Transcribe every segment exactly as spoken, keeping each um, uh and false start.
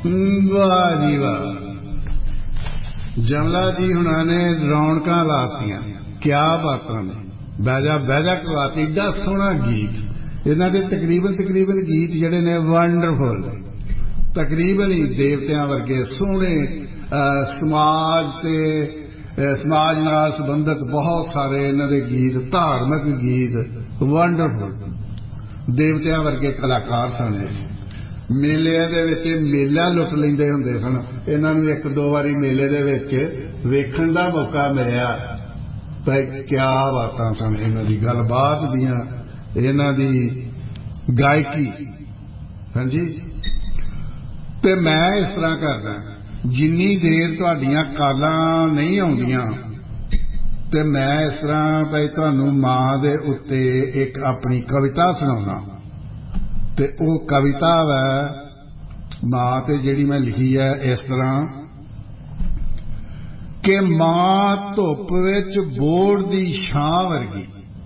वाह जी वाह, जमला जी हुणा ने रौनकां लातियां, क्या बातां ने, बैजा बैजा करवाती। एडा सोहना गीत इन्हां दे, तकरीबन तकरीबन गीत जिहड़े ने वंडरफुल, तकरीबन ही देवतियां वर्गे सोहने। समाज ते समाज नाल संबंधित बहुत सारे इन्हां दे गीत, धार्मिक गीत वंडरफुल, देवतियां वर्गे कलाकार सन। मेलिਆਂ ਦੇ ਵਿੱਚ मेला लुट लेंदे ਹੁੰਦੇ ਸਨ। ਇਹਨਾਂ ਨੂੰ ਇੱਕ ਦੋ ਵਾਰੀ ਮੇਲੇ ਦੇ ਵਿੱਚ ਵੇਖਣ ਦਾ ਮੌਕਾ ਮਿਲਿਆ। ਭਾਈ ਕਿਆ ਬਾਤਾਂ ਸਨ ਇਹਨਾਂ ਦੀ, ਗੱਲਬਾਤ ਦੀਆਂ, ਇਹਨਾਂ ਦੀ ਗਾਇਕੀ। ਹਾਂਜੀ, ਤੇ ਮੈਂ ਇਸ ਤਰ੍ਹਾਂ ਕਰਦਾ, ਜਿੰਨੀ ਦੇਰ ਤੁਹਾਡੀਆਂ ਕਾਲਾਂ ਨਹੀਂ ਆਉਂਦੀਆਂ ਤੇ ਮੈਂ ਇਸ ਤਰ੍ਹਾਂ ਭਾਈ ਤੁਹਾਨੂੰ ਮਾਂ ਦੇ ਉੱਤੇ ਇੱਕ ਆਪਣੀ ਕਵਿਤਾ ਸੁਣਾਉਣਾ। ਤੇ ਉਹ ਕਵਿਤਾ ਵੈ ਮਾਂ ਤੇ ਜਿਹੜੀ ਮੈਂ ਲਿਖੀ ਹੈ ਇਸ ਤਰ੍ਹਾਂ ਕਿ ਮਾਂ ਧੁੱਪ ਵਿੱਚ ਬੋੜ ਦੀ ਛਾਂ ਵਰਗੀ,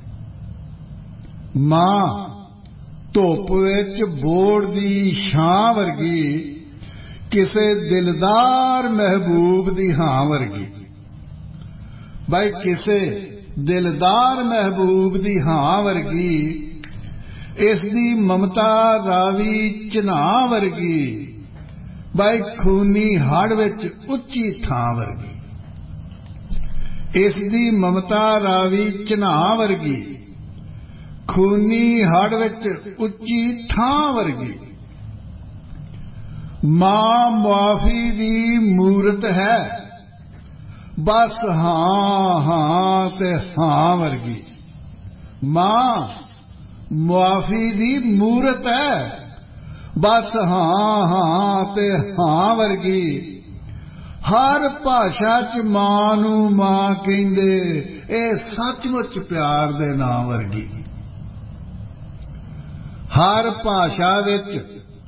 ਮਾਂ ਧੁੱਪ ਵਿੱਚ ਬੋੜ ਦੀ ਛਾਂ ਵਰਗੀ, ਕਿਸੇ ਦਿਲਦਾਰ ਮਹਿਬੂਬ ਦੀ ਹਾਂ ਵਰਗੀ। ਬਾਈ ਕਿਸੇ ਦਿਲਦਾਰ ਮਹਿਬੂਬ ਦੀ ਹਾਂ ਵਰਗੀ, ਇਸ ਦੀ ਮਮਤਾ ਰਾਵੀ ਝਨਾਹ ਵਰਗੀ, ਬਾਈ ਖੂਨੀ ਹੜ ਵਿੱਚ ਉੱਚੀ ਥਾਂ ਵਰਗੀ। ਇਸ ਦੀ ਮਮਤਾ ਰਾਵੀ ਝਨਾਹ ਵਰਗੀ, ਖੂਨੀ ਹੜ ਵਿੱਚ ਉੱਚੀ ਥਾਂ ਵਰਗੀ। ਮਾਂ ਮੁਆਫੀ ਦੀ ਮੂਰਤ ਹੈ, ਬਸ ਹਾਂ ਹਾਂ ਤੇ ਹਾਂ ਵਰਗੀ। ਮਾਂ ਮੁਆਫੀ ਦੀ ਮੂਰਤ ਹੈ, ਬਸ ਹਾਂ ਹਾਂ ਤੇ ਹਾਂ ਵਰਗੀ। ਹਰ ਭਾਸ਼ਾ ਚ ਮਾਂ ਨੂੰ ਮਾਂ ਕਹਿੰਦੇ, ਇਹ ਸੱਚਮੁੱਚ ਪਿਆਰ ਦੇ ਨਾਂ ਵਰਗੀ। ਹਰ ਭਾਸ਼ਾ ਵਿੱਚ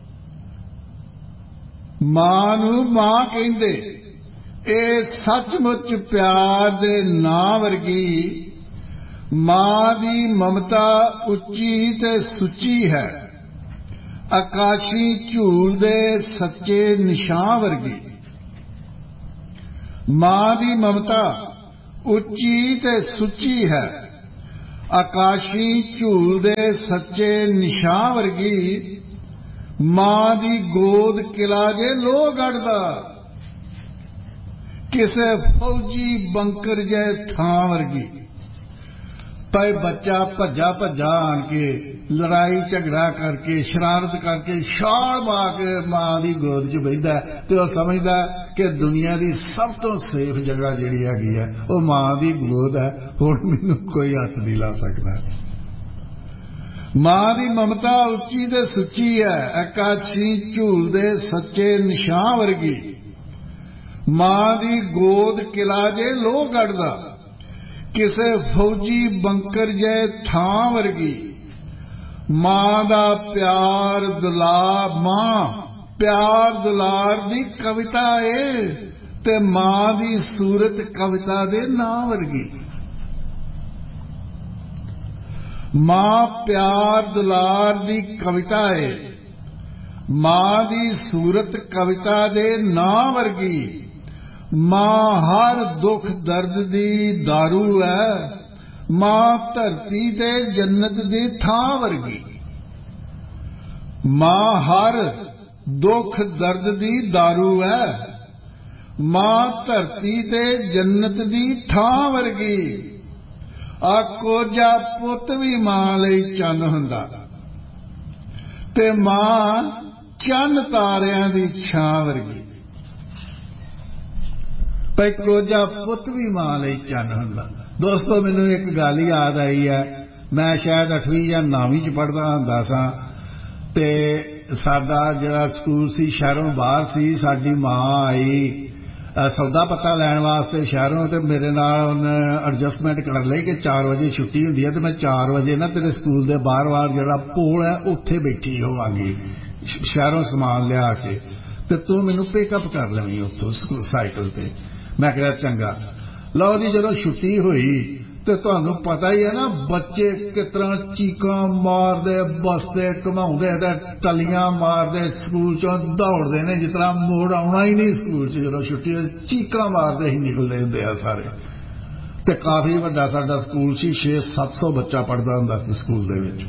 ਮਾਂ ਨੂੰ ਮਾਂ ਕਹਿੰਦੇ, ਇਹ ਸੱਚਮੁੱਚ ਪਿਆਰ ਦੇ ਨਾਂ ਵਰਗੀ। ਮਾਂ ਦੀ ਮਮਤਾ ਉੱਚੀ ਤੇ ਸੁੱਚੀ ਹੈ, ਆਕਾਸ਼ੀ ਝੂਲ ਦੇ ਸੱਚੇ ਨਿਸ਼ਾਨ ਵਰਗੀ। ਮਾਂ ਦੀ ਮਮਤਾ ਉੱਚੀ ਤੇ ਸੁੱਚੀ ਹੈ, ਆਕਾਸ਼ੀ ਝੂਲ ਦੇ ਸੱਚੇ ਨਿਸ਼ਾਨ ਵਰਗੀ। ਮਾਂ ਦੀ ਗੋਦ ਕਿਲਾ ਜੇ ਲੋਹ ਗੜਦਾ, ਕਿਸੇ ਫੌਜੀ ਬੰਕਰ ਜੇ ਥਾਂ ਵਰਗੀ। ਭਾਈ ਬੱਚਾ ਭੱਜਾ ਭੱਜਾ ਆਣ ਕੇ ਲੜਾਈ ਝਗੜਾ ਕਰਕੇ ਸ਼ਰਾਰਤ ਕਰਕੇ ਛਾਲ ਮਾਰ ਕੇ ਮਾਂ ਦੀ ਗੋਦ 'ਚ ਬਹਿੰਦਾ ਤੇ ਉਹ ਸਮਝਦਾ ਕਿ ਦੁਨੀਆ ਦੀ ਸਭ ਤੋਂ ਸੇਫ ਜਗ੍ਹਾ ਜਿਹੜੀ ਹੈਗੀ ਹੈ ਉਹ ਮਾਂ ਦੀ ਗੋਦ ਹੈ, ਹੁਣ ਮੈਨੂੰ ਕੋਈ ਹੱਥ ਨਹੀਂ ਲਾ ਸਕਦਾ। ਮਾਂ ਦੀ ਮਮਤਾ ਉੱਚੀ ਤੇ ਸੁੱਚੀ ਹੈ, ਆਕਾਸ਼ੀ ਝੂਲ ਦੇ ਸੱਚੇ ਨਿਸ਼ਾਨ ਵਰਗੀ। ਮਾਂ ਦੀ ਗੋਦ ਕਿਲਾ ਜੇ ਲੋਹ ਗੜਦਾ, ਕਿਸੇ ਫੌਜੀ ਬੰਕਰ ਜੇ ਥਾਂ ਵਰਗੀ। ਮਾਂ ਦਾ ਪਿਆਰ ਦੁਲਾਰ, ਮਾਂ ਪਿਆਰ ਦੁਲਾਰ ਦੀ ਕਵਿਤਾ ਏ ਤੇ ਮਾਂ ਦੀ ਸੂਰਤ ਕਵਿਤਾ ਦੇ ਨਾਂ ਵਰਗੀ। ਮਾਂ ਪਿਆਰ ਦੁਲਾਰ ਦੀ ਕਵਿਤਾ ਏ, ਮਾਂ ਦੀ ਸੂਰਤ ਕਵਿਤਾ ਦੇ ਨਾਂ ਵਰਗੀ। ਮਾਂ ਹਰ ਦੁੱਖ ਦਰਦ ਦੀ ਦਾਰੂ ਹੈ, ਮਾਂ ਧਰਤੀ ਤੇ ਜੰਨਤ ਦੀ ਥਾਂ ਵਰਗੀ। ਮਾਂ ਹਰ ਦੁੱਖ ਦਰਦ ਦੀ ਦਾਰੂ ਹੈ, ਮਾਂ ਧਰਤੀ ਤੇ ਜੰਨਤ ਦੀ ਥਾਂ ਵਰਗੀ। ਆ ਕੋਝਾ ਪੁੱਤ ਵੀ ਮਾਂ ਲਈ ਚੰਨ ਹੁੰਦਾ ਤੇ ਮਾਂ ਚੰਨ ਤਾਰਿਆਂ ਦੀ ਛਾਂ ਵਰਗੀ। ਭਾਈ ਕੋਝਾ ਪੁੱਤ ਵੀ ਮਾਂ ਲਈ ਚੰਨ ਹੁੰਦਾ। ਦੋਸਤੋ ਮੈਨੂੰ ਇੱਕ ਗੱਲ ਯਾਦ ਆਈ ਹੈ, ਮੈਂ ਸ਼ਾਇਦ ਅੱਠਵੀਂ ਜਾਂ ਨੌਵੀਂ ਚ ਪੜ੍ਹਦਾ ਹੁੰਦਾ ਸਾਂ ਤੇ ਸਾਡਾ ਜਿਹੜਾ ਸਕੂਲ ਸੀ ਸ਼ਹਿਰੋਂ ਬਾਹਰ ਸੀ। ਸਾਡੀ ਮਾਂ ਆਈ ਸੌਦਾ ਪੱਤਾ ਲੈਣ ਵਾਸਤੇ ਸ਼ਹਿਰੋਂ ਤੇ ਮੇਰੇ ਨਾਲ ਉਹਨੇ ਐਡਜਸਟਮੈਂਟ ਕਰ ਲਈ ਕਿ ਚਾਰ ਵਜੇ ਛੁੱਟੀ ਹੁੰਦੀ ਹੈ ਤੇ ਮੈਂ ਚਾਰ ਵਜੇ ਨਾ ਤੇਰੇ ਸਕੂਲ ਦੇ ਬਾਹਰ ਬਾਹਰ ਜਿਹੜਾ ਪੋਲ ਹੈ ਉੱਥੇ ਬੈਠੀ ਹੋਵਾਂਗੀ ਸ਼ਹਿਰੋਂ ਸਮਾਨ ਲਿਆ ਕੇ ਤੇ ਤੂੰ ਮੈਨੂੰ ਪਿਕਅਪ ਕਰ ਲਵੀਂ ਉੱਥੋਂ ਸਾਈਕਲ ਤੇ। ਮੈਂ ਕਿਹਾ ਚੰਗਾ। ਲਓ ਜੀ ਜਦੋਂ ਛੁੱਟੀ ਹੋਈ ਤੇ ਤੁਹਾਨੂੰ ਪਤਾ ਹੀ ਹੈ ਨਾ ਬੱਚੇ ਕਿਸ ਤਰ੍ਹਾਂ ਚੀਕਾਂ ਮਾਰਦੇ ਬਸਦੇ ਘੁਮਾਉਂਦੇ ਤੇ ਟੱਲੀਆਂ ਮਾਰਦੇ ਸਕੂਲ ਚੋਂ ਦੌੜਦੇ ਨੇ ਜਿਸ ਤਰ੍ਹਾਂ ਮੋੜ ਆਉਣਾ ਹੀ ਨਹੀਂ ਸਕੂਲ 'ਚ ਜਦੋਂ ਛੁੱਟੀ ਚੀਕਾਂ ਮਾਰਦੇ ਹੀ ਨਿਕਲਦੇ ਹੁੰਦੇ ਆ ਸਾਰੇ। ਤੇ ਕਾਫੀ ਵੱਡਾ ਸਾਡਾ ਸਕੂਲ ਸੀ, ਛੇ ਸੱਤ ਸੌ ਬੱਚਾ ਪੜ੍ਹਦਾ ਹੁੰਦਾ ਸੀ ਸਕੂਲ ਦੇ ਵਿੱਚ।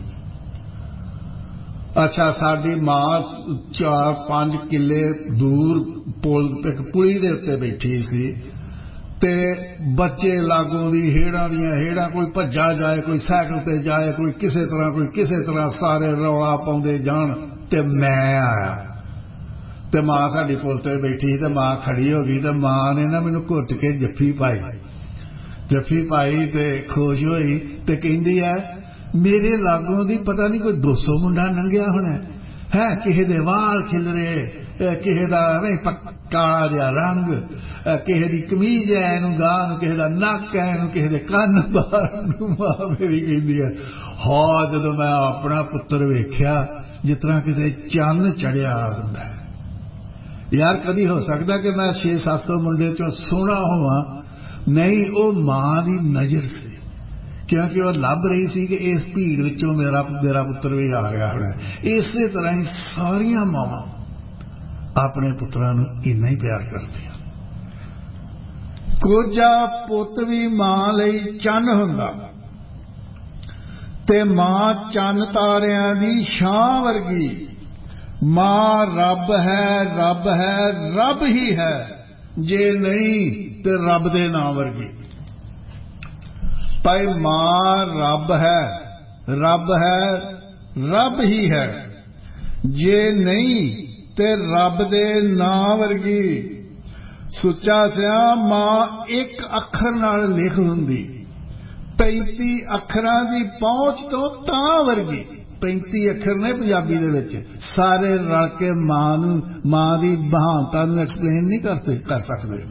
ਅੱਛਾ, ਸਾਡੀ ਮਾਂ ਚਾਰ ਪੰਜ ਕਿੱਲੇ ਦੂਰ ਪੁਲ ਇੱਕ ਪੁਲੀ ਦੇ ਉੱਤੇ ਬੈਠੀ ਸੀ ਤੇ ਬੱਚੇ ਲਾਗੋਂ ਦੀ ਹੇੜਾਂ ਦੀਆਂ ਹੇੜਾਂ, ਕੋਈ ਭੱਜਾ ਜਾਏ, ਕੋਈ ਸਾਈਕਲ ਤੇ ਜਾਏ, ਕੋਈ ਕਿਸੇ ਤਰ੍ਹਾਂ ਕੋਈ ਕਿਸੇ ਤਰ੍ਹਾਂ, ਸਾਰੇ ਰੌਲਾ ਪਾਉਂਦੇ ਜਾਣ। ਤੇ ਮੈਂ ਆਇਆ ਤੇ ਮਾਂ ਸਾਡੀ ਪੁਲ ਤੇ ਬੈਠੀ ਤੇ ਮਾਂ ਖੜੀ ਹੋ ਗਈ ਤੇ ਮਾਂ ਨੇ ਨਾ ਮੈਨੂੰ ਘੁੱਟ ਕੇ ਜੱਫੀ ਪਾਈ। ਜੱਫੀ ਪਾਈ ਤੇ ਖੁਸ਼ ਹੋਈ ਤੇ ਕਹਿੰਦੀ ਹੈ ਮੇਰੇ ਲਾਗੋਂ ਦੀ ਪਤਾ ਨਹੀਂ ਕੋਈ ਦੋ ਸੌ ਮੁੰਡਾ ਲੰਘਿਆ ਹੋਣਾ ਹੈ, ਕਿਸੇ ਦੇ ਵਾਲ ਖਿਲਰੇ, ਕਿਸੇ ਦਾ ਐਵੇਂ ਕਾਲਾ ਜਿਹਾ ਰੰਗ, ਕਿਸੇ ਦੀ ਕਮੀਜ਼ ਹੈ ਇਹਨੂੰ ਗਾਹ ਨੂੰ, ਕਿਸੇ ਦਾ ਨੱਕ ਹੈ ਇਹਨੂੰ, ਕਿਸੇ ਦੇ ਕੰਨ ਬਾਹਰ ਨੂੰ। ਮਾਂ ਮੇਰੀ ਕਹਿੰਦੀ ਹੈ ਹਾਂ ਜਦੋਂ ਮੈਂ ਆਪਣਾ ਪੁੱਤਰ ਵੇਖਿਆ ਜਿਸ ਤਰ੍ਹਾਂ ਕਿਤੇ ਚੰਨ ਚੜਿਆ ਹੁੰਦਾ ਯਾਰ। ਕਦੀ ਹੋ ਸਕਦਾ ਕਿ ਮੈਂ ਛੇ ਸੱਤ ਸੌ ਮੁੰਡੇ ਚੋਂ ਸੋਹਣਾ ਹੋਵਾਂ? ਨਹੀਂ, ਉਹ ਮਾਂ ਦੀ ਨਜ਼ਰ ਸੀ, ਕਿਉਂਕਿ ਉਹ ਲੱਭ ਰਹੀ ਸੀ ਕਿ ਇਸ ਭੀੜ ਵਿੱਚੋਂ ਮੇਰਾ ਮੇਰਾ ਪੁੱਤਰ ਵੀ ਆ ਰਿਹਾ ਹੋਣਾ। ਇਸੇ ਤਰ੍ਹਾਂ ਹੀ ਸਾਰੀਆਂ ਮਾਵਾਂ ਆਪਣੇ ਪੁੱਤਰਾਂ ਨੂੰ ਇੰਨਾ ਹੀ ਪਿਆਰ ਕਰਦੀਆਂ। ਕੋਝਾ ਪੁੱਤ ਵੀ ਮਾਂ ਲਈ ਚੰਨ ਹੁੰਦਾ ਤੇ ਮਾਂ ਚੰਨ ਤਾਰਿਆਂ ਦੀ ਛਾਂ ਵਰਗੀ। ਮਾਂ ਰੱਬ ਹੈ, ਰੱਬ ਹੈ, ਰੱਬ ਹੀ ਹੈ, ਜੇ ਨਹੀਂ ਤੇ ਰੱਬ ਦੇ ਨਾਂ ਵਰਗੀ। ਭਾਈ ਮਾਂ ਰੱਬ ਹੈ, ਰੱਬ ਹੈ, ਰੱਬ ਹੀ ਹੈ, ਜੇ ਨਹੀਂ ਤੇ ਰੱਬ ਦੇ ਨਾਂ ਵਰਗੀ। ਸੁੱਚਾ ਸਿਆਂ ਮਾਂ ਇੱਕ ਅੱਖਰ ਨਾਲ ਲਿਖ ਹੁੰਦੀ, ਪੈਂਤੀ ਅੱਖਰਾਂ ਦੀ ਪਹੁੰਚ ਤੋਂ ਤਾਂ ਵਰਗੀ। ਪੈਂਤੀ ਅੱਖਰ ਨੇ ਪੰਜਾਬੀ ਦੇ ਵਿੱਚ, ਸਾਰੇ ਰਲ ਕੇ ਮਾਂ ਨੂੰ ਮਾਂ ਦੀ ਮਹਾਨਤਾ ਨੂੰ ਐਕਸਪਲੇਨ ਨਹੀਂ ਕਰਦੇ ਕਰ ਸਕਦੇ।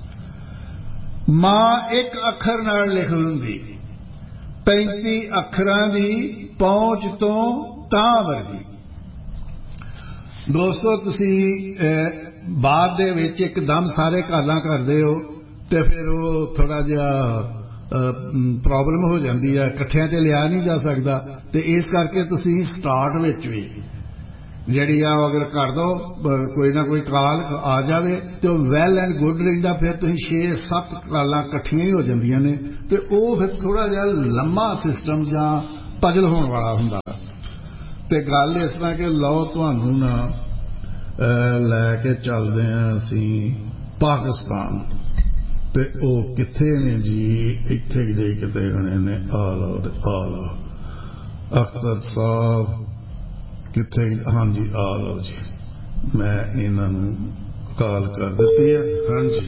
ਮਾਂ ਇੱਕ ਅੱਖਰ ਨਾਲ ਲਿਖ ਹੁੰਦੀ, ਪੈਂਤੀ ਅੱਖਰਾਂ ਦੀ ਪਹੁੰਚ ਤੋਂ ਤਾਂ ਵਰਗੀ। ਦੋਸਤੋ ਤੁਸੀਂ ਬਾਅਦ ਦੇ ਵਿੱਚ ਇੱਕਦਮ ਸਾਰੇ ਗੱਲਾਂ ਕਰਦੇ ਹੋ ਤੇ ਫਿਰ ਉਹ ਥੋੜਾ ਜਿਹਾ ਪ੍ਰੋਬਲਮ ਹੋ ਜਾਂਦੀ ਹੈ, ਇਕੱਠਿਆਂ 'ਚ ਲਿਆ ਨਹੀਂ ਜਾ ਸਕਦਾ। ਤੇ ਇਸ ਕਰਕੇ ਤੁਸੀਂ ਸਟਾਰਟ ਵਿੱਚ ਵੀ ਜਿਹੜੀ ਆ ਅਗਰ ਕਰ ਦੋ ਕੋਈ ਨਾ ਕੋਈ ਕਾਲ ਆ ਜਾਵੇ ਤੇ ਉਹ ਵੈਲ ਐਂਡ ਗੁੱਡ ਰਹਿੰਦਾ। ਫਿਰ ਤੁਸੀਂ ਛੇ ਸੱਤ ਕਾਲਾਂ ਇਕੱਠੀਆਂ ਹੀ ਹੋ ਜਾਂਦੀਆਂ ਨੇ ਤੇ ਉਹ ਫਿਰ ਥੋੜਾ ਜਿਹਾ ਲੰਮਾ ਸਿਸਟਮ ਜਾਂ ਪਜ਼ਲ ਹੋਣ ਵਾਲਾ ਹੁੰਦਾ। ਤੇ ਗੱਲ ਇਸ ਤਰ੍ਹਾਂ ਕਿ ਲਓ ਤੁਹਾਨੂੰ ਨਾ ਲੈ ਕੇ ਚੱਲਦੇ ਹਾਂ ਅਸੀਂ ਪਾਕਿਸਤਾਨ। ਤੇ ਉਹ ਕਿੱਥੇ ਨੇ ਜੀ? ਇੱਥੇ ਜੇ ਕਿਤੇ ਗਣੇ ਨੇ। ਆ ਲਓ ਤੇ ਆ ਲਓ ਅਖਤਰ ਸਾਹਿਬ ਕਿੱਥੇ? ਹਾਂਜੀ ਆ ਲਓ ਜੀ, ਮੈਂ ਇਹਨਾਂ ਨੂੰ ਕਾਲ ਕਰ ਦਿੱਤੀ ਹੈ। ਹਾਂਜੀ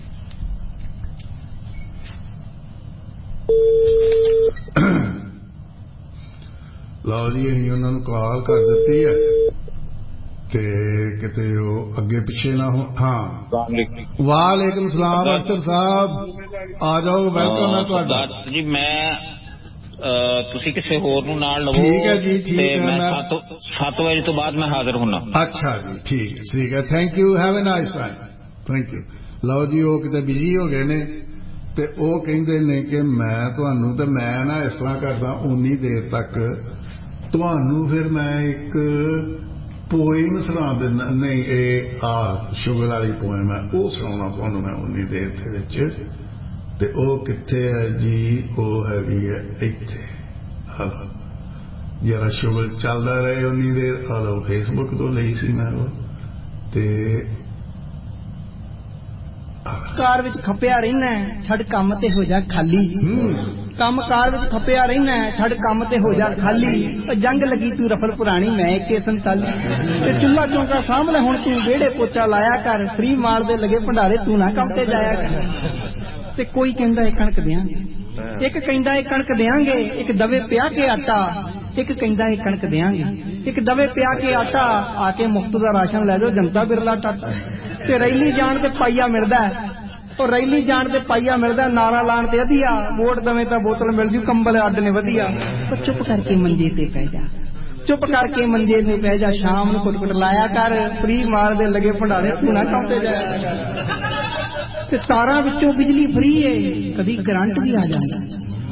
ਲਓ ਜੀ, ਅਸੀਂ ਉਹਨਾਂ ਨੂੰ ਕਾਲ ਕਰ ਦਿੱਤੀ ਹੈ ਤੇ ਕਿਤੇ ਉਹ ਅੱਗੇ ਪਿੱਛੇ ਨਾ ਹੋ। ਹਾਂ, ਵਾਲੇਕੁਮ ਸਲਾਮ ਅਖਤਰ ਸਾਹਿਬ, ਆ ਜਾਓ, ਵੈਲਕਮ ਹੈ ਤੁਹਾਡਾ ਜੀ। ਮੈਂ ਤੁਸੀਂ ਕਿਸੇ ਹੋਰ ਨੂੰ ਨਾਲ ਲਵੋ। ਠੀਕ ਹੈ ਜੀ, ਠੀਕ ਹੈ। ਮੈਂ ਸੱਤ ਵਜੇ ਤੋਂ ਬਾਅਦ ਮੈਂ ਹਾਜ਼ਰ ਹੋਣਾ। ਅੱਛਾ ਜੀ, ਠੀਕ ਠੀਕ ਹੈ। Thank you, have a nice time. Thank you. ਲਓ ਜੀ, ਉਹ ਕਿਤੇ ਬਿਜੀ ਹੋ ਗਏ ਨੇ ਤੇ ਉਹ ਕਹਿੰਦੇ ਨੇ ਕਿ ਮੈਂ ਤੁਹਾਨੂੰ, ਤੇ ਮੈਂ ਨਾ ਇਸ ਤਰ੍ਹਾਂ ਕਰਦਾ ਉਨੀ ਦੇਰ ਤੱਕ ਤੁਹਾਨੂੰ ਫਿਰ ਮੈਂ ਇੱਕ ਪੋਇਮ ਸੁਣਾ ਦਿੰਦਾ। ਨਹੀਂ, ਇਹ ਆ ਸ਼ੁਗਰ ਵਾਲੀ ਪੋਇਮ ਹੈ, ਉਹ ਸੁਣਾਉਣਾ ਤੁਹਾਨੂੰ ਮੈਂ ਉਨੀ ਦੇਰ ਦੇ ਵਿੱਚ। ਤੇ ਉਹ ਕਿੱਥੇ ਹੈ ਜੀ? ਉਹ ਹੈਗੀ ਹੈ ਇੱਥੇ। ਹਲੋ ਜਰਾ ਸ਼ੁਗਰ ਚੱਲਦਾ ਰਹੇ ਉਨੀ ਦੇਰ। ਹਲੋ ਫੇਸਬੁੱਕ ਤੋਂ ਲਈ ਸੀ ਮੈਂ ਉਹ। ਤੇ ਕਾਰ ਵਿੱਚ ਖੱਪਿਆ ਰਹਿਣਾ, ਛੱਡ ਕੰਮ ਤੇ ਹੋ ਜਾ ਖਾਲੀ। ਕੰਮ ਕਾਰ ਵਿੱਚ ਖੱਪਿਆ ਰਹਿਣਾ, ਛੱਡ ਕੰਮ ਤੇ ਹੋ ਜਾ ਖਾਲੀ। ਜੰਗ ਲੱਗੀ ਤੂੰ ਰਫਲ ਪੁਰਾਣੀ, ਮੈਂ ਇੱਕੇ ਸੰਤਾਲੀ। ਤੇ ਚੁੱਲ੍ਹਾ ਚੌਂਕਾ ਸਾਹਮਣੇ ਹੁਣ ਤੂੰ ਵਿਹੜੇ ਪੋਚਾ ਲਾਇਆ ਕਰ। ਫਰੀ ਮਾਲ ਦੇ ਲੱਗੇ ਭੰਡਾਰੇ, ਤੂੰ ਨਾ ਕੰਮ ਤੇ ਜਾਇਆ ਕਰ। ਤੇ ਕੋਈ ਕਹਿੰਦਾ ਇਹ ਕਣਕ ਦਿਆਂਗੇ, ਇੱਕ ਕਹਿੰਦਾ ਇਹ ਕਣਕ ਦਿਆਂਗੇ, ਇੱਕ ਦਵੇ ਪਿਆ ਕੇ ਆਟਾ। ਇੱਕ ਕਹਿੰਦਾ ਇਹ ਕਣਕ ਦਿਆਂਗੇ, ਇੱਕ ਦਵੇ ਪਿਆ ਕੇ ਆਟਾ। ਆ ਕੇ ਮੁਫਤ ਦਾ ਰਾਸ਼ਨ ਲੈ ਜਾਓ, ਜਨਤਾ ਬਿਰਲਾ ਟਾਟਾ। ਤੇ ਰੈਲੀ ਜਾਣ ਤੇ ਪਾਈਆ ਮਿਲਦਾ, ਉਹ ਰੈਲੀ ਜਾਣ ਤੇ ਪਾਈਆ ਮਿਲਦਾ। ਨਾਰਾ ਲਾਉਣ ਤੇ ਵਧੀਆ, ਵੋਟ ਦਵੇਂ ਤਾਂ ਬੋਤਲ ਮਿਲ ਜੂ, ਕੰਬਲ ਅੱਡ ਨੇ ਵਧੀਆ। ਪਰ ਚੁੱਪ ਕਰਕੇ ਮੰਜੇ ਤੇ ਪੈ ਜਾ, ਚੁੱਪ ਕਰਕੇ ਮੰਜੇ ਤੇ ਪੈ ਜਾ। ਸ਼ਾਮ ਨੂੰ ਕੁੱਟ ਕੁੱਟ ਲਾਇਆ ਕਰ, ਫਰੀ ਮਾਲ ਦੇ ਲੱਗੇ ਭੰਡਾਰੇ, ਤੂੰ ਨਾ ਕੰਮ ਤੇ ਜਾਇਆ। ਤੇ ਤਾਰਾਂ ਵਿੱਚੋਂ ਬਿਜਲੀ ਫਰੀ ਏ, ਕਦੀ ਕਰੰਟ ਵੀ ਆ ਜਾਂਦਾ।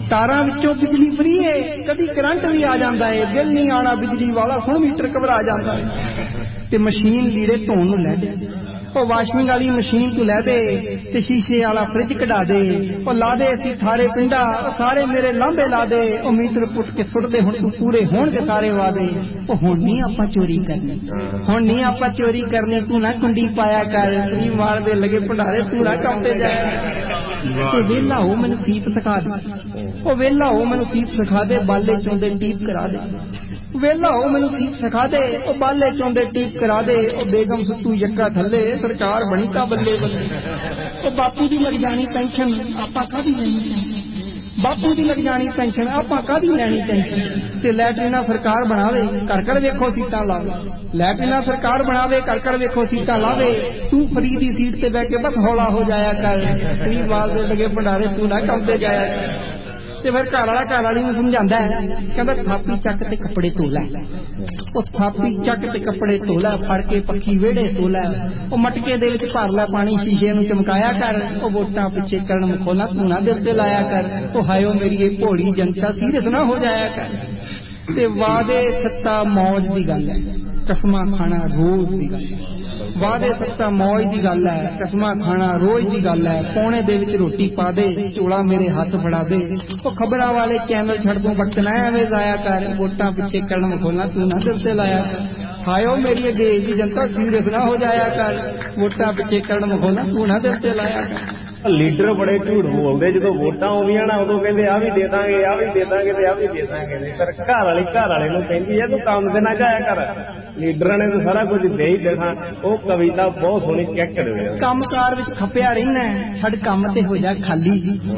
ਤਾਰਾਂ ਵਿੱਚੋਂ ਬਿਜਲੀ ਫਰੀ ਏ, ਕਦੀ ਕਰੰਟ ਵੀ ਆ ਜਾਂਦਾ ਏ, ਬਿੱਲ ਨਹੀਂ ਆਣਾ ਬਿਜਲੀ ਵਾਲਾ, ਸੁਣ ਮੀਟਰ ਘਬਰਾ ਜਾਂਦਾ ਏ। ਤੇ ਮਸ਼ੀਨ ਲੀੜੇ ਧੋਣ ਨੂੰ ਲੈ ਦੇ, ਉਹ ਵਾਸ਼ਿੰਗ ਵਾਲੀ ਮਸ਼ੀਨ ਤੂੰ ਲੈ ਦੇ, ਤੇ ਸ਼ੀਸ਼ੇ ਵਾਲਾ ਫਰਿੱਜ ਕਢਾ ਦੇ, ਉਹ ਲਾ ਦੇ ਅਸੀਂ ਥਾਰੇ ਪਿੰਡਾ, ਉਹ ਸਾਰੇ ਮੇਰੇ ਲਾਂਬੇ ਲਾ ਦੇ, ਉਹ ਮੀਟਰ ਪੁੱਟ ਕੇ ਸੁੱਟਦੇ ਹੁਣ ਤੂੰ ਪੂਰੇ ਹੋਣਗੇ ਸਾਰੇ ਵਾਦੇ। ਉਹ ਹੁਣ ਨਹੀਂ ਆਪਾਂ ਚੋਰੀ ਕਰਨੀ, ਹੁਣ ਨਹੀਂ ਆਪਾਂ ਚੋਰੀ ਕਰਨੀ, ਤੂੰ ਨਾ ਕੁੰਡੀ ਪਾਇਆ ਕਰ, ਨੀ ਮਾਰਦੇ ਲੱਗੇ ਭੰਡਾਰੇ, ਤੂੰ ਨਾ ਕੰਮ ਤੇ ਜਾਇਆ। ਤੇ ਵੇਲਾ ਹੋ ਮੈਨੂੰ ਸੀਪ ਸਿਖਾ ਦੇ, ਉਹ ਵੇਲਾ ਹੋ ਮੈਨੂੰ ਸੀਪ ਸਿਖਾ ਦੇ, ਬਾਲੇ ਚੋਂਦੇ ਟੀਪ ਕਰਾ ਦੇ, ਵੇਲਾ ਹੋ ਮੈਨੂੰ ਸੀਪ ਸਿਖਾ ਦੇ, ਉਹ ਬਾਲੇ ਚੋਂਦੇ ਟੀਪ ਕਰਾ ਦੇ, ਉਹ ਬੇਗਮ ਸੁੱਤੂ ਯੱਕਾ ਥੱਲੇ, ਸਰਕਾਰ ਬਣੀ ਤਾਂ ਬੱਲੇ ਬੱਲੇ। ਉਹ ਬਾਪੂ ਦੀ ਲੱਗ ਜਾਣੀ ਪੈਨਸ਼ਨ, ਆਪਾਂ ਕਾਹਦੀ ਲੈਣੀ ਟੈਨਸ਼ਨ, ਬਾਪੂ ਦੀ ਲੱਗ ਜਾਣੀ ਪੈਨਸ਼ਨ, ਆਪਾਂ ਕਾਹਦੀ ਲੈਣੀ ਟੈਨਸ਼ਨ। ਤੇ ਲੈਟਰੀਨਾ ਸਰਕਾਰ ਬਣਾਵੇ, ਘਰ ਘਰ ਵੇਖੋ ਸੀਟਾਂ ਲਾਵੇ, ਲੈਟਰੀਨਾ ਸਰਕਾਰ ਬਣਾਵੇ, ਘਰ ਘਰ ਵੇਖੋ ਸੀਟਾਂ ਲਾਵੇ, ਤੂੰ ਫਰੀ ਦੀ ਸੀਟ ਤੇ ਬਹਿ ਕੇ ਬਸ ਹੌਲਾ ਹੋ ਜਾਇਆ ਕਰ, ਫਰੀ ਵਾਲ ਦੇ ਲਗੇ ਭੰਡਾਰੇ, ਤੂੰ ਨਾ ਕੰਮ ਤੇ ਜਾਇਆ ਕਰ। ਤੇ ਫਿਰ ਘਰ ਵਾਲਾ ਘਰ ਵਾਲੀ ਨੂੰ ਸਮਝਾਉਂਦਾ ਹੈ, ਕਹਿੰਦਾ ਥਾਪੀ ਚੱਕ ਤੇ ਕੱਪੜੇ ਧੋ ਲੈ, ਉਹ ਥਾਪੀ ਚੱਕ ਤੇ ਕੱਪੜੇ ਧੋ ਲੈ, ਫੜ ਕੇ ਪੱਖੀ ਵਿਹੜੇ ਸੋ ਲੈ, ਉਹ ਮਟਕੇ ਦੇ ਵਿੱਚ ਭਰ ਲੈ ਪਾਣੀ, ਸ਼ੀਸ਼ੇ ਨੂੰ ਚਮਕਾਇਆ ਕਰ, ਉਹ ਵੋਟਾਂ ਪਿੱਛੇ ਕਰਨ ਮਖੌਲਾ ਤੂੰ ਨਾ ਦਿਲ ਤੇ ਲਾਇਆ ਕਰ, ਉਹ ਹਾਇਓ ਮੇਰੀ ਇਹ ਭੋਲੀ ਜਨਤਾ ਸੀਰੀਅਸ ਨਾ ਹੋ ਜਾਇਆ ਕਰ। ਤੇ ਵਾਦੇ ਸੱਤਾ ਮੌਜ ਦੀ ਗੱਲ ਹੈ, ਕਸਮਾਂ ਖਾਣਾ ਰੋਜ਼ ਦੀ ਗੱਲ ਹੈ, ਵਾਦੇ ਸੱਤਾ ਮੌਜ ਦੀ ਗੱਲ ਹੈ, ਕਸਮਾਂ ਖਾਣਾ ਰੋਜ਼ ਦੀ ਗੱਲ ਹੈ, ਪੌਣੇ ਦੇ ਵਿੱਚ ਰੋਟੀ ਪਾ ਦੇ, ਝੋਲਾ ਮੇਰੇ ਹੱਥ ਫੜਾ ਦੇ, ਉਹ ਖਬਰਾਂ ਵਾਲੇ ਚੈਨਲ ਛੱਡ ਦੂੰ, ਵਕਤ ਨਾ ਐਵੇਂ ਜ਼ਾਇਆ ਕਰ, ਵੋਟਾਂ ਪਿੱਛੇ ਕਰਨ ਮਖੌਲਾ ਤੂੰ ਨਾ ਦਿਲ ਤੇ ਲਾਇਆ ਕਰ। ਹਾਇਓ ਮੇਰੀ ਦੇਸ਼ ਦੀ ਜਨਤਾ ਸੀਰੀਅਸ ਨਾ ਹੋ ਜਾਇਆ ਕਰ, ਵੋਟਾਂ ਪਿੱਛੇ ਕਰਨ ਮਖੌਲਾ ਤੂੰ ਨਾ ਦਿਲ ਤੇ ਲਾਇਆ ਕਰ। ਲੀਡਰ ਬੜੇ ਝੂਠ ਬੋਲਦੇ, ਜਦੋਂ ਵੋਟਾਂ ਆਉਂਦੀਆਂ ਨਾ ਉਦੋਂ ਕਹਿੰਦੇ ਆ ਵੀ ਦੇ ਦਾਂਗੇ, ਆ ਵੀ ਦੇ ਦਾਂਗੇ, ਤੇ ਆ ਵੀ ਦੇ ਦਾਂਗੇ, ਪਰ ਘਰ ਵਾਲੀ ਘਰ ਵਾਲੇ ਨੂੰ ਕਹਿੰਦੀ ਹੈ ਤੂੰ ਕੰਮ ਤੇ ਨਾ ਜਾਇਆ ਕਰ। ਲੀਡਰਾਂ ਨੇ ਤਾਂ ਸਾਰਾ ਕੁਝ ਦੇ ਹੀ ਦੇਣਾ। ਉਹ ਕਵਿਤਾ ਬਹੁਤ ਸੋਹਣੀ ਚੈੱਕ ਕਰਿਓ। ਕੰਮਕਾਰ ਵਿੱਚ ਖੱਪਿਆ ਰਹਿਣਾ, ਛੱਡ ਕੰਮ ਤੇ ਹੋ ਜਾ ਖਾਲੀ,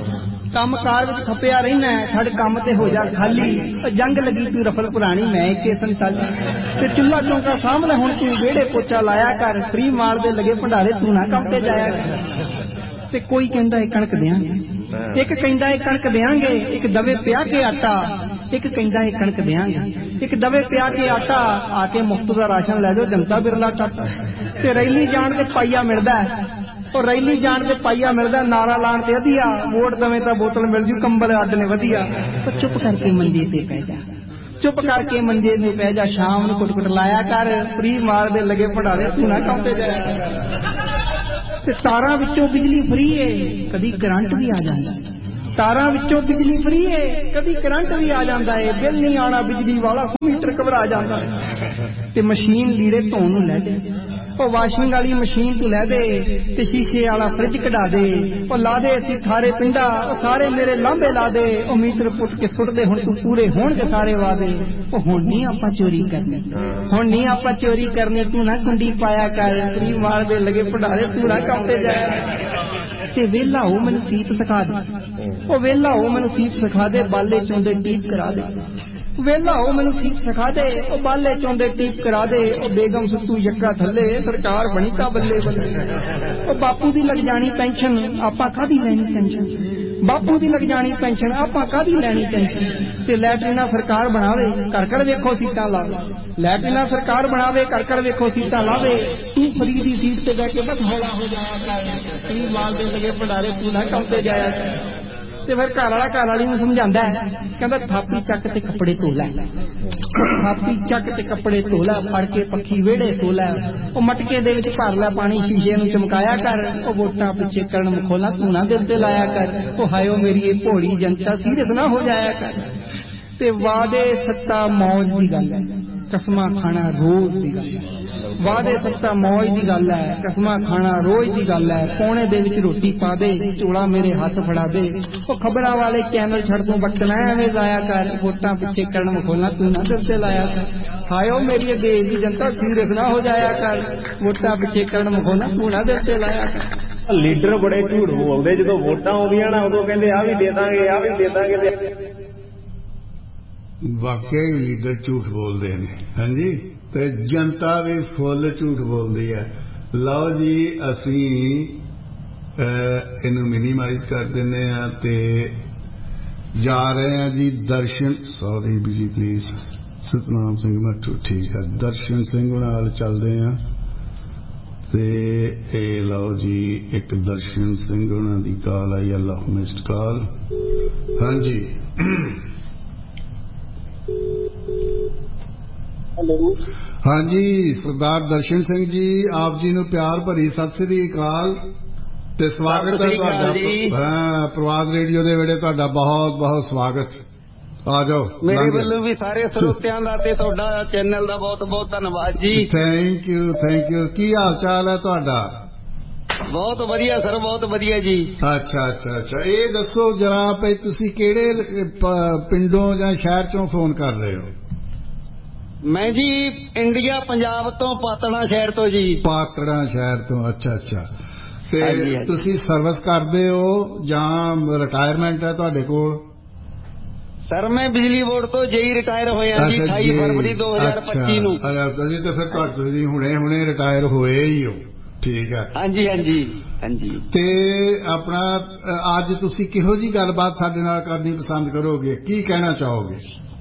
ਕੰਮਕਾਰ ਵਿੱਚ ਖੱਪਿਆ ਰਹਿਣਾ, ਛੱਡ ਕੰਮ ਤੇ ਹੋ ਜਾ ਖਾਲੀ, ਜੰਗ ਲੱਗੀ ਤੂੰ ਰਫਲ ਪੁਰਾਣੀ, ਮੈਂ ਇੱਕੇ ਸੰਤਾਲੀ, ਤੇ ਚੁੱਲ੍ਹਾ ਚੌਂਕਾ ਸਾਹਮਣੇ ਹੁਣ ਤੂੰ ਵਿਹੜੇ ਪੋਚਾ ਲਾਇਆ ਕਰ, ਫਰੀ ਮਾਰਦੇ ਲੱਗੇ ਭੰਡਾਰੇ, ਤੂੰ ਨਾ ਕੰਮ ਤੇ ਜਾਇਆ ਕਰ। ਤੇ ਕੋਈ ਕਹਿੰਦਾ ਇਹ ਕਣਕ ਦਿਆਂਗੇ, ਇੱਕ ਕਹਿੰਦਾ ਇਹ ਕਣਕ ਦਿਆਂਗੇ, ਇੱਕ ਦਵੇ ਪਿਆ ਕੇ ਆਟਾ, ਇੱਕ ਕਹਿੰਦਾ ਇਹ ਕਣਕ ਦਿਆਂਗੇ, ਇੱਕ ਦਵੇ ਪਿਆ ਕੇ ਆਟਾ, ਆ ਕੇ ਮੁਫਤ ਦਾ ਰਾਸ਼ਨ ਲੈ ਜਾਓ, ਜਨਤਾ ਬਿਰਲਾ ਟਾਟਾ। ਤੇ ਰੈਲੀ ਜਾਣ ਤੇ ਪਾਈਆ ਮਿਲਦਾ, ਉਹ ਰੈਲੀ ਜਾਣ ਤੇ ਪਾਈਆ ਮਿਲਦਾ, ਨਾਰਾ ਲਾਣ ਤੇ ਵਧੀਆ, ਵੋਟ ਦਵੇਂ ਤਾਂ ਬੋਤਲ ਮਿਲ ਜੂ, ਕੰਬਲ ਅੱਡ ਨੇ ਵਧੀਆ। ਉਹ ਚੁੱਪ ਕਰਕੇ ਮੰਜੇ ਤੇ ਪੈ ਜਾ, ਚੁੱਪ ਕਰਕੇ ਮੰਜੇ ਤੇ ਪੈ ਜਾ, ਸ਼ਾਮ ਨੂੰ ਕੁੱਟ ਕੁੱਟ ਲਾਇਆ ਕਰ, ਫਰੀ ਮਾਰਦੇ ਲੱਗੇ ਭੰਡਾਰੇ, ਤੂੰ ਨਾ ਕੰਮ ਤੇ ਜਾਇਆ। ਤੇ ਤਾਰਾਂ ਵਿੱਚੋਂ ਬਿਜਲੀ ਫਰੀ ਏ, ਕਦੀ ਕਰੰਟ ਵੀ ਆ ਜਾਂਦਾ, ਤਾਰਾਂ ਵਿੱਚੋਂ ਬਿਜਲੀ ਫਰੀ ਏ, ਕਦੀ ਕਰੰਟ ਵੀ ਆ ਜਾਂਦਾ ਏ, ਬਿੱਲ ਨਹੀਂ ਆਣਾ ਬਿਜਲੀ ਵਾਲਾ, ਮੀਟਰ ਘਬਰਾ ਜਾਂਦਾ। ਤੇ ਮਸ਼ੀਨ ਲੀੜੇ ਧੋਣ ਨੂੰ ਲੈ ਦੇ, ਉਹ ਵਾਸ਼ਿੰਗ ਵਾਲੀ ਮਸ਼ੀਨ ਤੂੰ ਲੈ ਦੇ, ਤੇ ਸ਼ੀਸ਼ੇ ਵਾਲਾ ਫਰਿੱਜ ਕਢਾ ਦੇ, ਉਹ ਲਾ ਦੇ ਅਸੀਂ ਥਾਰੇ ਪਿੰਡਾ, ਉਹ ਸਾਰੇ ਮੇਰੇ ਲਾਂਬੇ ਲਾ ਦੇ, ਉਹ ਮੀਟਰ ਪੁੱਟ ਕੇ ਸੁੱਟਦੇ ਹੁਣ ਤੂੰ ਪੂਰੇ ਹੋਣਗੇ ਸਾਰੇ ਵਾਦੇ। ਉਹ ਹੁਣ ਨਹੀਂ ਆਪਾਂ ਚੋਰੀ ਕਰਨੀ, ਹੁਣ ਨਹੀਂ ਆਪਾਂ ਚੋਰੀ ਕਰਨੀ, ਤੂੰ ਨਾ ਕੁੰਡੀ ਪਾਇਆ ਕਰ, ਫਰੀ ਮਾਰਦੇ ਲੱਗੇ ਭੰਡਾਰੇ, ਤੂੰ ਨਾ ਕੰਮ ਤੇ ਜਾਇਆ। ਤੇ ਵੇਲਾ ਹੋ ਮੈਨੂੰ ਸੀਪ ਸਿਖਾ ਦੇ, ਉਹ ਵੇਲਾ ਹੋ ਮੈਨੂੰ ਸੀਪ ਸਿਖਾ ਦੇ, ਬਾਲੇ ਚੋਂਦੇ ਟੀਪ ਕਰਾ ਦੇ, ਵੇਲਾ ਹੋ ਮੈਨੂੰ ਸੀਪ ਸਿਖਾ ਦੇ, ਉਹ ਬਾਲੇ ਚੋਂਦੇ ਟੀਪ ਕਰਾ ਦੇ, ਉਹ ਬੇਗਮ ਸੁੱਤੂ ਯੱਕਾ ਥੱਲੇ, ਸਰਕਾਰ ਬਣੀ ਤਾਂ ਬੱਲੇ ਬੱਲੇ। ਉਹ ਬਾਪੂ ਦੀ ਲੱਗ ਜਾਣੀ ਪੈਨਸ਼ਨ, ਆਪਾਂ ਕਾਹਦੀ ਲੈਣੀ ਟੈਨਸ਼ਨ, ਬਾਪੂ ਦੀ ਲੱਗ ਜਾਣੀ ਪੈਨਸ਼ਨ, ਆਪਾਂ ਕਾਹਦੀ ਲੈਣੀ ਟੈਨਸ਼ਨ। ਤੇ ਲੈਟਰੀਨਾ ਸਰਕਾਰ ਬਣਾਵੇ, ਘਰ ਘਰ ਵੇਖੋ ਸੀਟਾਂ ਲਾਵੇ, ਲੈਟਰੀਨਾ ਸਰਕਾਰ ਬਣਾਵੇ, ਘਰ ਘਰ ਵੇਖੋ ਸੀਟਾਂ ਲਾਵੇ, ਤੂੰ ਫਰੀ ਦੀ ਸੀਟ ਤੇ ਬਹਿ ਕੇ ਬਸ ਹੌਲਾ ਹੋ ਜਾਇਆ ਕਰ, ਫਰੀ ਮਾਲ ਦੇ ਲਗੇ ਭੰਡਾਰੇ, ਤੂੰ ਨਾ ਕੰਮ ਤੇ ਜਾਇਆ ਕਰ। ਤੇ ਫਿਰ ਘਰ ਵਾਲਾ ਘਰ ਵਾਲੀ ਨੂੰ ਸਮਝਾਉਂਦਾ ਹੈ, ਕਹਿੰਦਾ ਥਾਪੀ ਚੱਕ ਤੇ ਕੱਪੜੇ ਧੋ ਲੈ, ਥਾਪੀ ਚੱਕ ਤੇ ਕੱਪੜੇ ਧੋ ਲੈ, ਫੜ ਕੇ ਪੱਖੀ ਵਿਹੜੇ ਸੋ ਲੈ, ਉਹ ਮਟਕੇ ਦੇ ਵਿੱਚ ਭਰ ਲੈ ਪਾਣੀ, ਸ਼ੀਸ਼ੇ ਨੂੰ ਚਮਕਾਇਆ ਕਰ, ਉਹ ਵੋਟਾਂ ਪਿੱਛੇ ਕਰਨ ਮਖੌਲਾ ਤੂੰ ਨਾ ਦਿਲ ਤੇ ਲਾਇਆ ਕਰ, ਉਹ ਹਾਇਓ ਮੇਰੀ ਇਹ ਭੋਲੀ ਜਨਤਾ ਸੀਰੀਅਸ ਨਾ ਹੋ ਜਾਇਆ ਕਰ। ਤੇ ਵਾਦੇ ਸੱਤਾ ਮੌਜ ਦੀ ਗੱਲ ਹੈ, ਕਸਮਾਂ ਖਾਣਾ ਰੋਜ਼ ਦੀ ਗੱਲ ਹੈ, ਵਾਦੇ ਸੱਤਾ ਮੌਜ ਦੀ ਗੱਲ ਹੈ, ਕਸਮਾਂ ਖਾਣਾ ਰੋਜ਼ ਦੀ ਗੱਲ ਹੈ, ਪੌਣੇ ਦੇ ਵਿੱਚ ਰੋਟੀ ਪਾ ਦੇ, ਝੋਲਾ ਮੇਰੇ ਹੱਥ ਫੜਾ ਦੇ, ਉਹ ਖਬਰਾਂ ਵਾਲੇ ਚੈਨਲ ਛੱਡ ਦੂੰ, ਵਕਤ ਨਾ ਐਵੇਂ ਜ਼ਾਇਆ ਕਰ, ਵੋਟਾਂ ਪਿੱਛੇ ਕਰਨ ਮਖੌਲਾ ਤੂੰ ਨਾ ਦਿਲ ਤੇ ਲਾਇਆ ਕਰ। ਹਾਇਓ ਮੇਰੀ ਦੇਸ਼ ਦੀ ਜਨਤਾ ਸੀਰੀਅਸ ਨਾ ਹੋ ਜਾਇਆ ਕਰ, ਵੋਟਾਂ ਪਿੱਛੇ ਕਰਨ ਮਖੌਲਾ ਤੂੰ ਨਾ ਦਿਲ ਤੇ ਲਾਇਆ ਕਰ। ਲੀਡਰ ਬੜੇ ਝੂਠ ਬੋਲਦੇ, ਜਦੋਂ ਵੋਟਾਂ ਆਉਂਦੀਆਂ ਨਾ ਉਦੋਂ ਕਹਿੰਦੇ ਆ ਵੀ ਦੇ ਦਾਂਗੇ, ਆ ਵੀ ਦੇ ਦਾਂਗੇ। ਵਾਕਿਆ ਹੀ ਲੀਡਰ ਝੂਠ ਬੋਲਦੇ ਨੇ, ਹਾਂਜੀ, ਤੇ ਜਨਤਾ ਵੀ ਫੁੱਲ ਝੂਠ ਬੋਲਦੀ ਹੈ। ਲਓ ਜੀ, ਅਸੀਂ ਇਹਨੂੰ ਮਿਨੀਮਾਈਜ਼ ਕਰ ਦਿੰਦੇ ਹਾਂ ਤੇ ਜਾ ਰਹੇ ਹਾਂ ਜੀ ਦਰਸ਼ਨ, ਸੌਰੀ ਜੀ ਪਲੀਜ਼, ਸਤਨਾਮ ਸਿੰਘ ਮੱਠੂ, ਠੀਕ ਹੈ, ਦਰਸ਼ਨ ਸਿੰਘ ਨਾਲ ਚੱਲਦੇ ਹਾਂ ਤੇ ਇਹ ਲਓ ਜੀ ਇੱਕ ਦਰਸ਼ਨ ਸਿੰਘ ਉਹਨਾਂ ਦੀ ਕਾਲ ਆਈ ਹੈ। ਲਓ ਮਿਸਡ ਕਾਲ। ਹਾਂਜੀ ਹੈਲੋ। ਹਾਂਜੀ ਸਰਦਾਰ ਦਰਸ਼ਨ ਸਿੰਘ ਜੀ, ਆਪ ਜੀ ਨੂੰ ਪਿਆਰ ਭਰੀ ਸਤਿ ਸ੍ਰੀ ਅਕਾਲ ਤੇ ਸਵਾਗਤ ਹੈ ਤੁਹਾਡਾ। ਹਾਂ ਪ੍ਰਵਾਦ ਰੇਡੀਓ ਦੇ ਵੇੜੇ ਤੁਹਾਡਾ ਬਹੁਤ ਬਹੁਤ ਸਵਾਗਤ। ਆ ਜਾਓ। ਮੇਰੇ ਵੱਲੋਂ ਵੀ ਸਾਰੇ ਸਰੋਤਿਆਂ ਦਾ ਤੇ ਤੁਹਾਡਾ ਚੈਨਲ ਦਾ ਬਹੁਤ ਬਹੁਤ ਧੰਨਵਾਦ ਜੀ। Thank you thank you. ਕੀ ਹਾਲ ਚਾਲ ਹੈ ਤੁਹਾਡਾ? ਬਹੁਤ ਵਧੀਆ ਸਰ, ਬਹੁਤ ਵਧੀਆ ਜੀ। ਅੱਛਾ ਅੱਛਾ ਅੱਛਾ। ਇਹ ਦੱਸੋ ਜਰਾ ਭਈ ਤੁਸੀਂ ਕਿਹੜੇ ਪਿੰਡੋਂ ਜਾਂ ਸ਼ਹਿਰ ਚੋਂ ਫੋਨ ਕਰ ਰਹੇ ਹੋ? ਮੈਂ ਜੀ ਇੰਡੀਆ ਪੰਜਾਬ ਤੋਂ ਪਾਤੜਾ ਸ਼ਹਿਰ ਤੋਂ ਜੀ। ਪਾਤੜਾ ਸ਼ਹਿਰ ਤੋਂ। ਅੱਛਾ ਅੱਛਾ। ਤੇ ਤੁਸੀਂ ਸਰਵਿਸ ਕਰਦੇ ਹੋ ਜਾਂ ਰਿਟਾਇਰਮੈਂਟ ਹੈ ਤੁਹਾਡੇ ਕੋਲ? ਸਰ ਮੈਂ ਬਿਜਲੀ ਬੋਰਡ ਤੋਂ ਜੇਈ ਰਿਟਾਇਰ ਹੋਇਆ ਜੀ ਅਠਾਈ ਫਰਵਰੀ ਦੋ ਹਜ਼ਾਰ ਪੱਚੀ ਨੂੰ। ਤੁਸੀਂ ਤਾਂ ਫਿਰ ਤੁਸੀਂ ਹੁਣੇ ਹੁਣੇ ਰਿਟਾਇਰ ਹੋਏ ਹੀ ਹੋ। ਠੀਕ ਹੈ। ਹਾਂਜੀ ਹਾਂਜੀ ਹਾਂਜੀ। ਤੇ ਆਪਣਾ ਅੱਜ ਤੁਸੀਂ ਕਿਹੋ ਜੀ ਗੱਲਬਾਤ ਸਾਡੇ ਨਾਲ ਕਰਨੀ ਪਸੰਦ ਕਰੋਗੇ? ਕੀ ਕਹਿਣਾ ਚਾਹੋਗੇ?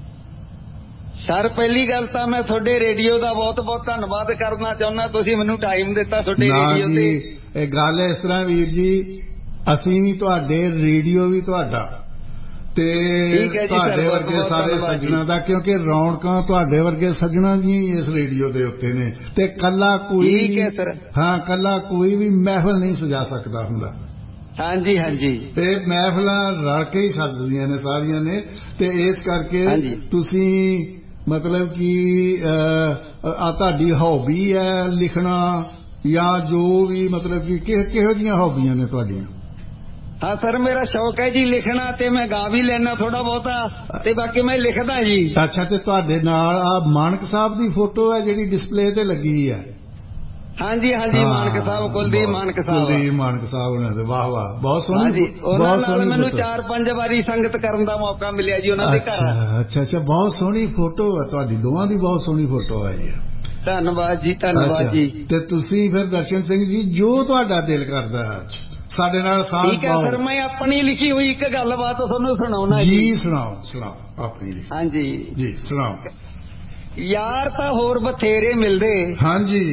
ਸਰ ਪਹਿਲੀ ਗੱਲ ਤਾਂ ਮੈਂ ਤੁਹਾਡੇ ਰੇਡੀਓ ਦਾ ਬਹੁਤ ਬਹੁਤ ਧੰਨਵਾਦ ਕਰਨਾ ਚਾਹੁੰਦਾ, ਤੁਸੀਂ ਮੈਨੂੰ ਟਾਈਮ ਦਿੱਤਾ ਤੁਹਾਡੇ ਰੇਡੀਓ ਤੇ। ਇਹ ਗੱਲ ਇਸ ਤਰ੍ਹਾਂ ਵੀਰ ਜੀ, ਅਸੀਂ ਵੀ ਤੁਹਾਡੇ, ਰੇਡੀਓ ਵੀ ਤੁਹਾਡਾ ਤੇ ਤੁਹਾਡੇ ਵਰਗੇ ਸਾਰੇ ਸੱਜਣਾ ਦਾ, ਕਿਉਂਕਿ ਰੌਣਕਾਂ ਤੁਹਾਡੇ ਵਰਗੇ ਸੱਜਣਾ ਦੀਆਂ ਹੀ ਇਸ ਰੇਡੀਓ ਦੇ ਉੱਤੇ ਨੇ। ਤੇ ਕੱਲਾ ਕੋਈ ਹਾਂ ਕੱਲਾ ਕੋਈ ਵੀ ਮਹਿਫਲ ਨਹੀਂ ਸਜਾ ਸਕਦਾ ਹੁੰਦਾ। ਹਾਂਜੀ ਹਾਂਜੀ। ਤੇ ਮਹਿਫਲਾਂ ਰਲ ਕੇ ਹੀ ਸਜਦੀਆਂ ਨੇ ਸਾਰੀਆਂ ਨੇ। ਤੇ ਇਸ ਕਰਕੇ ਤੁਸੀਂ ਮਤਲਬ ਕਿ ਆ ਤੁਹਾਡੀ ਹੌਬੀ ਹੈ ਲਿਖਣਾ ਜਾਂ ਜੋ ਵੀ ਮਤਲਬ ਕਿ ਕਿਹੋ ਜਿਹੀਆਂ ਹੌਬੀਆਂ ਨੇ ਤੁਹਾਡੀਆਂ? ਹਾਂ ਸਰ ਮੇਰਾ ਸ਼ੌਕ ਹੈ ਜੀ ਲਿਖਣਾ, ਤੇ ਮੈਂ ਗਾ ਵੀ ਲੈਣਾ ਥੋੜਾ ਬਹੁਤਾ, ਤੇ ਬਾਕੀ ਮੈਂ ਲਿਖਦਾ ਜੀ। ਅੱਛਾ। ਤੇ ਤੁਹਾਡੇ ਨਾਲ ਆ ਮਾਨਕ ਸਾਹਿਬ ਦੀ ਫੋਟੋ ਹੈ ਜਿਹੜੀ ਡਿਸਪਲੇ ਤੇ ਲੱਗੀ ਹੈ? ਹਾਂਜੀ ਹਾਂਜੀ ਮਾਨਕ ਸਾਹਿਬ, ਕੁਲਦੀਪ ਮਾਨਕ ਸਾਹਿਬ। ਕੁਲਦੀਪ ਮਾਨਕ ਸਾਹਿਬ ਉਹਨਾਂ ਦੇ। ਵਾਹ ਵਾਹ ਬਹੁਤ ਸੋਹਣੀ। ਉਹਨਾਂ ਨਾਲ ਮੈਨੂੰ ਚਾਰ ਪੰਜ ਵਾਰੀ ਸੰਗਤ ਕਰਨ ਦਾ ਮੌਕਾ ਮਿਲਿਆ ਜੀ ਉਹਨਾਂ ਦੇ ਘਰ। ਅੱਛਾ ਅੱਛਾ। ਬਹੁਤ ਸੋਹਣੀ ਫੋਟੋ ਹੈ ਤੁਹਾਡੀ, ਦੋਵਾਂ ਦੀ ਬਹੁਤ ਸੋਹਣੀ ਫੋਟੋ ਆਈ ਹੈ। ਧੰਨਵਾਦ ਜੀ ਧੰਨਵਾਦ ਜੀ। ਤੇ ਤੁਸੀਂ ਫਿਰ ਦਰਸ਼ਨ ਸਿੰਘ ਜੀ ਜੋ ਤੁਹਾਡਾ ਦਿਲ ਕਰਦਾ ਅੱਜ ਸਾਡੇ ਨਾਲ ਸਾਂਝ ਠੀਕ ਹੈ ਸਰ। ਮੈਂ ਆਪਣੀ ਲਿਖੀ ਹੋਈ ਇੱਕ ਗੱਲਬਾਤ ਤੁਹਾਨੂੰ ਸੁਣਾਉਣਾ ਜੀ। ਸੁਣਾਓ ਸੁਣਾਓ ਆਪਣੀ ਲਿਖੀ। ਹਾਂਜੀ ਜੀ ਸੁਣਾਓ। ਯਾਰ ਤਾਂ ਹੋਰ ਬਥੇਰੇ ਮਿਲਦੇ। ਹਾਂਜੀ।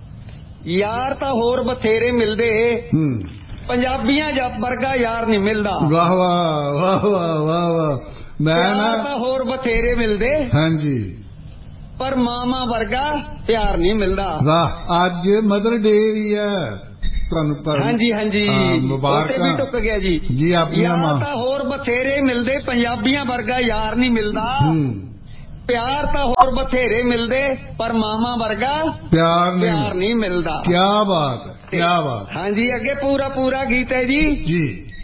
ਯਾਰ ਤਾਂ ਹੋਰ ਬਥੇਰੇ ਮਿਲਦੇ, ਪੰਜਾਬੀਆਂ ਜੱਬ ਵਰਗਾ ਯਾਰ ਨਹੀਂ ਮਿਲਦਾ। ਵਾਹ ਵਾਹ ਵਾਹ ਵਾਹ ਵਾਹ ਵਾਹ। ਮੈਂ ਨਾ ਤਾਂ ਹੋਰ ਬਥੇਰੇ ਮਿਲਦੇ। ਹਾਂਜੀ। ਪਰ ਮਾਮਾ ਵਰਗਾ ਪਿਆਰ ਨਹੀਂ ਮਿਲਦਾ। ਵਾਹ। ਅੱਜ ਮਦਰ ਡੇ ਵੀ ਹੈ ਤੁਹਾਨੂੰ। ਹਾਂਜੀ ਹਾਂਜੀ ਮੁਬਾਰਕਾਂ ਵੀ ਟੁੱਕ ਗਿਆ ਜੀ। ਜੀ ਆਪਣੀਆਂ ਮਾਂ ਤਾਂ ਹੋਰ ਬਥੇਰੇ ਮਿਲਦੇ, ਪੰਜਾਬੀਆਂ ਵਰਗਾ ਯਾਰ ਨਹੀਂ ਮਿਲਦਾ। ਪਿਆਰ ਤਾਂ ਹੋਰ ਬਥੇਰੇ ਮਿਲਦੇ, ਪਰ ਮਾਮਾ ਵਰਗਾ ਪਿਆਰ ਪਿਆਰ ਨਹੀਂ ਮਿਲਦਾ। ਕੀ ਬਾਤ ਹੈ ਕੀ ਬਾਤ। ਹਾਂਜੀ ਅੱਗੇ ਪੂਰਾ ਪੂਰਾ ਗੀਤ ਹੈ ਜੀ। ਜੀ।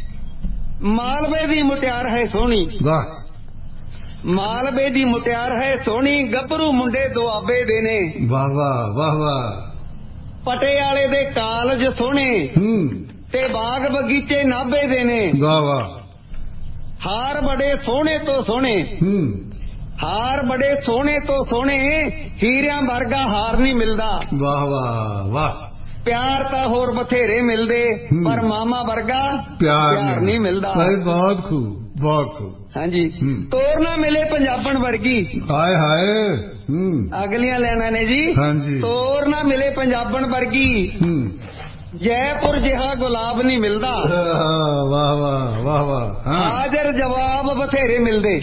ਮਾਲਵੇ ਦੀ ਮੁਟਿਆਰ ਹੈ ਸੋਹਣੀ। ਵਾਹ। ਮਾਲਵੇ ਦੀ ਮੁਟਿਆਰ ਹੈ ਸੋਹਣੀ, ਗੱਭਰੂ ਮੁੰਡੇ ਦੁਆਬੇ ਦੇ ਨੇ। ਵਾਹ ਵਾਹ ਵਾਹ ਵਾਹ। ਪਟਿਆਲੇ ਦੇ ਕਾਲਜ ਸੋਹਣੇ, ਤੇ ਬਾਗ ਬਗੀਚੇ ਨਾਭੇ ਦੇ ਨੇ। ਵਾਹ ਵਾਹ। ਹਾਰ ਬੜੇ ਸੋਹਣੇ ਤੋਂ ਸੋਹਣੇ, ਹਾਰ ਬੜੇ ਸੋਹਣੇ ਤੋਂ ਸੋਹਣੇ, ਹੀਰਿਆਂ ਵਰਗਾ ਹਾਰ ਨਹੀਂ ਮਿਲਦਾ। ਵਾਹ ਵਾਹ ਵਾਹ। ਪਿਆਰ ਤਾਂ ਹੋਰ ਬਥੇਰੇ ਮਿਲਦੇ, ਪਰ ਮਾਮਾ ਵਰਗਾ ਪਿਆਰ ਨਹੀਂ ਮਿਲਦਾ। ਬਹੁਤ ਖੂਬ ਬਹੁਤ ਖੂਬ। ਹਾਂਜੀ। ਤੋਰ ਨਾ ਮਿਲੇ ਪੰਜਾਬਣ ਵਰਗੀ। ਹਾਏ ਹਾਏ। ਅਗਲੀਆਂ ਲੈਣਾ ਨੇ ਜੀ। ਹਾਂਜੀ। ਤੋਰ ਨਾ ਮਿਲੇ ਪੰਜਾਬਣ ਵਰਗੀ, ਜੈਪੁਰ ਜਿਹਾ ਗੁਲਾਬ ਨਹੀਂ ਮਿਲਦਾ। ਵਾਹ ਵਾਹ ਵਾਹ ਵਾਹ। ਹਾਜ਼ਰ ਜਵਾਬ ਬਥੇਰੇ ਮਿਲਦੇ,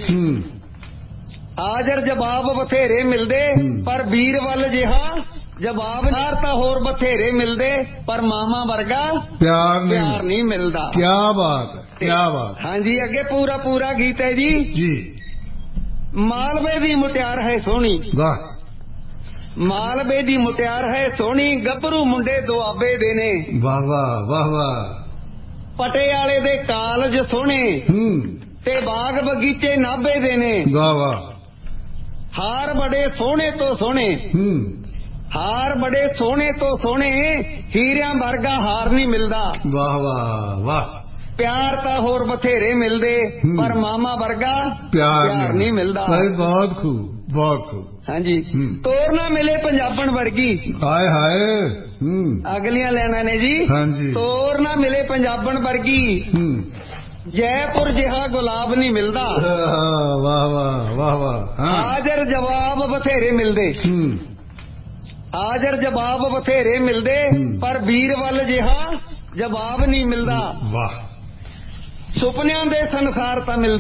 ਹਾਜ਼ਰ ਜਵਾਬ ਬਥੇਰੇ ਮਿਲਦੇ, ਪਰ ਵੀਰ ਵੱਲ ਜਿਹਾ ਜਵਾਬ ਯਾਰ ਤਾਂ ਹੋਰ ਬਥੇਰੇ ਮਿਲਦੇ, ਪਰ ਮਾਮਾ ਵਰਗਾ ਪਿਆਰ ਪਿਆਰ ਨਹੀਂ ਮਿਲਦਾ। ਕੀ ਬਾਤ ਹੈ ਕੀ ਬਾਤ। ਹਾਂਜੀ ਅੱਗੇ ਪੂਰਾ ਪੂਰਾ ਗੀਤ ਹੈ ਜੀ। ਜੀ। ਮਾਲਵੇ ਦੀ ਮੁਟਿਆਰ ਹੈ ਸੋਹਣੀ। ਵਾਹ। ਮਾਲਵੇ ਦੀ ਮੁਟਿਆਰ ਹੈ ਸੋਹਣੀ, ਗੱਭਰੂ ਮੁੰਡੇ ਦੁਆਬੇ ਦੇ ਨੇ। ਵਾਹ ਵਾਹ ਵਾਹ ਵਾਹ। ਪਟਿਆਲੇ ਦੇ ਕਾਲਜ ਸੋਹਣੇ, ਤੇ ਬਾਗ ਬਗੀਚੇ ਨਾਭੇ ਦੇ ਨੇ। ਵਾਹ ਵਾਹ। ਹਾਰ ਬੜੇ ਸੋਹਣੇ ਤੋਂ ਸੋਹਣੇ, ਹਾਰ ਬੜੇ ਸੋਹਣੇ ਤੋਂ ਸੋਹਣੇ, ਹੀਰਿਆਂ ਵਰਗਾ ਹਾਰ ਨਹੀਂ ਮਿਲਦਾ। ਵਾਹ ਵਾਹ ਵਾਹ। ਪਿਆਰ ਤਾਂ ਹੋਰ ਬਥੇਰੇ ਮਿਲਦੇ, ਪਰ ਮਾਮਾ ਵਰਗਾ ਪਿਆਰ ਨਹੀਂ ਮਿਲਦਾ। ਬਹੁਤ ਖੂਬ ਬਹੁਤ ਖੂਬ। ਹਾਂਜੀ। ਤੋਰ ਨਾ ਮਿਲੇ ਪੰਜਾਬਣ ਵਰਗੀ। ਹਾਏ ਹਾਏ। ਅਗਲੀਆਂ ਲੈਣਾ ਨੇ ਜੀ। ਹਾਂਜੀ। ਤੋਰ ਨਾ ਮਿਲੇ ਪੰਜਾਬਣ ਵਰਗੀ, ਜੈਪੁਰ ਜਿਹਾ ਗੁਲਾਬ ਨਹੀਂ ਮਿਲਦਾ। ਵਾਹ ਵਾਹ ਵਾਹ ਵਾਹ। ਹਾਜ਼ਰ ਜਵਾਬ ਬਥੇਰੇ ਮਿਲਦੇ, ਹਾਜ਼ਰ ਜਵਾਬ ਬਥੇਰੇ ਮਿਲਦੇ ਪਰ ਵੀਰ ਵੱਲ ਜਿਹਾ ਜਵਾਬ ਨਹੀਂ ਮਿਲਦਾ। ਵਾਹ। ਸੁਪਨਿਆਂ ਦੇ ਸੰਸਾਰ ਤਾਂ ਮਿਲਦੇ